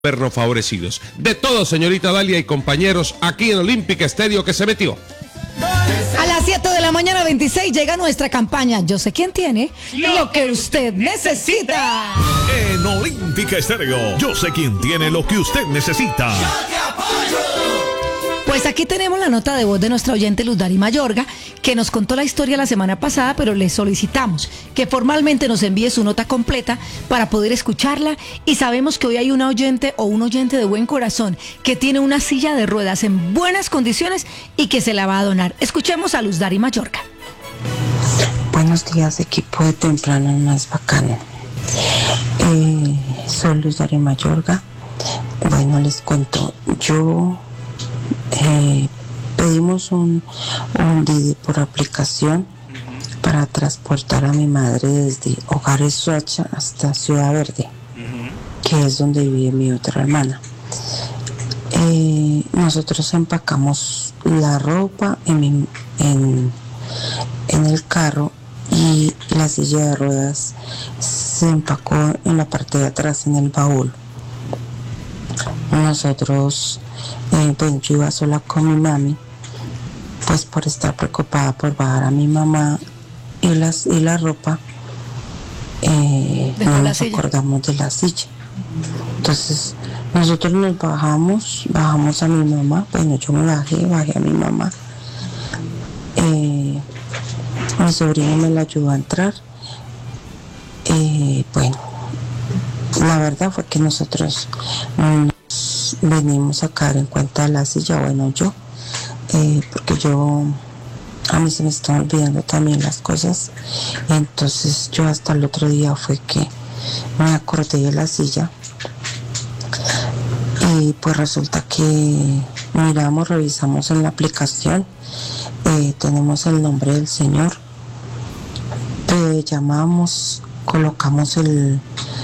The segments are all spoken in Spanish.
vernos favorecidos. De todo, señorita Dalia y compañeros, aquí en Olímpica Estéreo que se metió. A las 7 de la mañana 26 llega nuestra campaña Yo sé quién tiene lo que usted necesita. En Olímpica Estéreo, yo sé quién tiene lo que usted necesita. Yo te apoyo. Pues aquí tenemos la nota de voz de nuestra oyente Luz Dari Mayorga, que nos contó la historia la semana pasada, pero le solicitamos que formalmente nos envíe su nota completa para poder escucharla, y sabemos que hoy hay una oyente o un oyente de buen corazón que tiene una silla de ruedas en buenas condiciones y que se la va a donar. Escuchemos a Luz Dari Mayorga. Buenos días, equipo de Temprano Más Bacano. Soy Luz Dari Mayorga. Bueno, les cuento, yo pedimos un Didi por aplicación para transportar a mi madre desde Hogares Soacha hasta Ciudad Verde, que es donde vive mi otra hermana. Nosotros empacamos la ropa en el carro, y la silla de ruedas se empacó en la parte de atrás, en el baúl. Nosotros, pues yo iba sola con mi mami, pues por estar preocupada por bajar a mi mamá y la ropa, no nos acordamos de la silla. Entonces nosotros nos bajamos a mi mamá. Bueno, yo me bajé a mi mamá. Mi sobrino me la ayudó a entrar. Bueno, la verdad fue que nosotros nos venimos a caer en cuenta de la silla, bueno, yo, porque a mí se me están olvidando también las cosas. Entonces yo hasta el otro día fue que me acordé de la silla, y pues resulta que revisamos en la aplicación, tenemos el nombre del señor, llamamos, colocamos el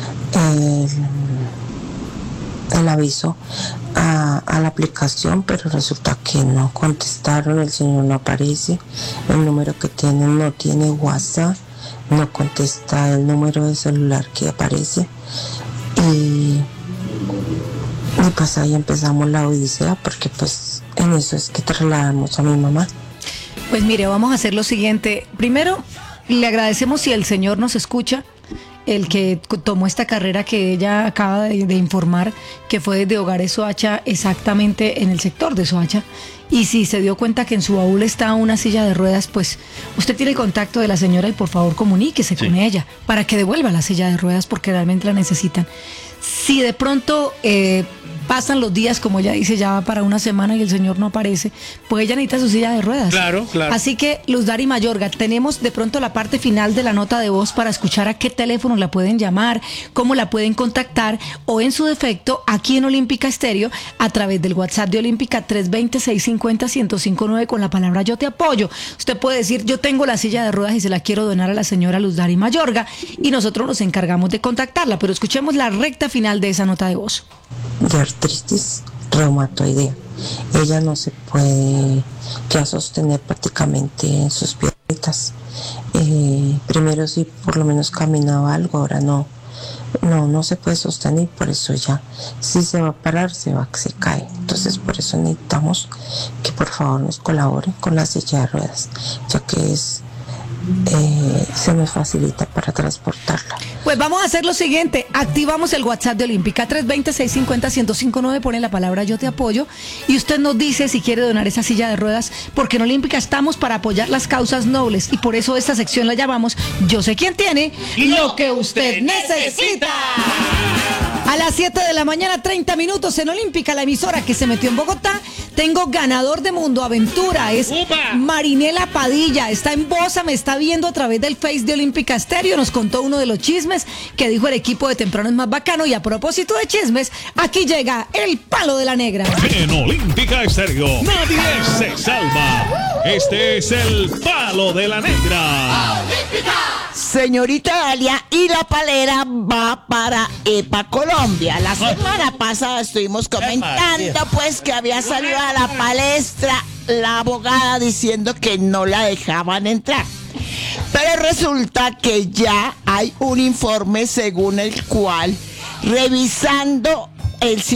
aviso a la aplicación, pero resulta que no contestaron, el señor no aparece, el número que tienen no tiene WhatsApp, no contesta el número de celular que aparece, y pues ahí empezamos la odisea, porque pues en eso es que trasladamos a mi mamá. Pues mire, vamos a hacer lo siguiente. Primero, le agradecemos si el señor nos escucha, el que tomó esta carrera que ella acaba de informar, que fue desde Hogares Soacha, exactamente en el sector de Soacha, y si se dio cuenta que en su baúl está una silla de ruedas, pues usted tiene el contacto de la señora y por favor comuníquese con ella para que devuelva la silla de ruedas, porque realmente la necesitan. Si de pronto pasan los días, como ella dice, ya va para una semana y el señor no aparece, pues ella necesita su silla de ruedas. Claro. Así que, Luz Dari Mayorga, tenemos de pronto la parte final de la nota de voz para escuchar a qué teléfono la pueden llamar, cómo la pueden contactar, o en su defecto, aquí en Olímpica Estéreo, a través del WhatsApp de Olímpica 320-650-1059 con la palabra Yo te apoyo. Usted puede decir, yo tengo la silla de ruedas y se la quiero donar a la señora Luz Dari Mayorga, y nosotros nos encargamos de contactarla, pero escuchemos la recta final de esa nota de voz. De artritis reumatoidea. Ella no se puede ya sostener prácticamente en sus piernitas. Primero sí por lo menos caminaba algo, ahora no se puede sostener, por eso ya si se va a parar se cae. Entonces por eso necesitamos que por favor nos colaboren con la silla de ruedas, ya que se nos facilita para transportarla. Pues vamos a hacer lo siguiente, activamos el WhatsApp de Olímpica 320-650-1059, pone la palabra Yo te apoyo, y usted nos dice si quiere donar esa silla de ruedas, porque en Olímpica estamos para apoyar las causas nobles, y por eso esta sección la llamamos Yo sé quién tiene lo que usted necesita. A las 7 de la mañana, 30 minutos en Olímpica, la emisora que se metió en Bogotá. Tengo ganador de Mundo Aventura, es Marinela Padilla, está en Bosa, me está viendo a través del Face de Olímpica Estéreo, nos contó uno de los chismes que dijo el equipo de Temprano es Más Bacano, y a propósito de chismes, aquí llega el Palo de la Negra. En Olímpica Estéreo, nadie se salva. Este es el Palo de la Negra. Señorita Dalia, y la palera va para EPA Colombia. La semana pasada estuvimos comentando pues que había salido a la palestra la abogada diciendo que no la dejaban entrar. Pero resulta que ya hay un informe según el cual, revisando el